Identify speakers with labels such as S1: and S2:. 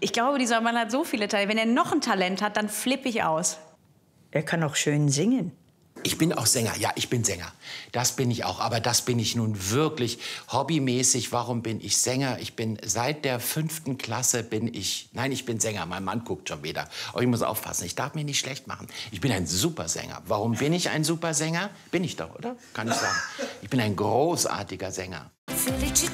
S1: Ich glaube, dieser Mann hat so viele Talente. Wenn er noch ein Talent hat, dann flippe ich aus.
S2: Er kann auch schön singen.
S3: Ich bin auch Sänger, ja, ich bin Sänger. Das bin ich auch, aber das bin ich nun wirklich hobbymäßig. Warum bin ich Sänger? Ich bin seit der 5. Klasse nein, ich bin Sänger. Mein Mann guckt schon wieder. Aber ich muss aufpassen, ich darf mich nicht schlecht machen. Ich bin ein Supersänger. Warum bin ich ein Supersänger? Bin ich doch, oder? Kann ich sagen. Ich bin ein großartiger Sänger.
S4: Felicità